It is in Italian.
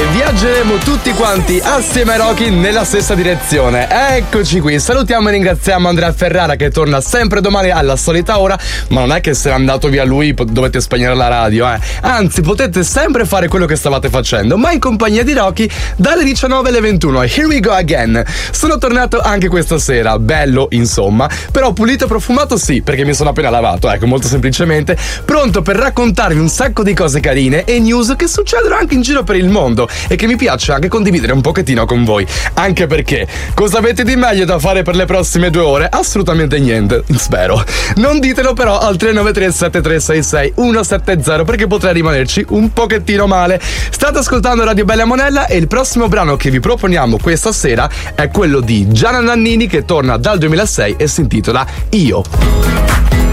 viaggeremo tutti quanti assieme a Rocky nella stessa direzione. Eccoci qui, salutiamo e ringraziamo Andrea Ferrara che torna sempre domani alla solita ora, ma non è che se n'è andato via lui dovete spegnere la radio, anzi potete sempre fare quello che stavate facendo, ma in compagnia di Rocky dalle 19 alle 21. Here we go again. Sono tornato anche questa sera, bello insomma, però pulito e profumato sì, perché mi sono appena lavato, ecco, molto semplicemente, pronto per raccontarvi un sacco di cose carine e news che succedono anche in giro per il mondo e che mi piace anche condividere un pochettino con voi, anche perché cosa avete di meglio da fare per le prossime 2 ore? Assolutamente niente, spero. Non ditelo però al 393 7366 170 perché potrei rimanerci un pochettino male. State ascoltando Radio Bella Monella e il prossimo brano che vi proponiamo questa sera è quello di Gianna Nannini che torna dal 2006 e si intitola Io.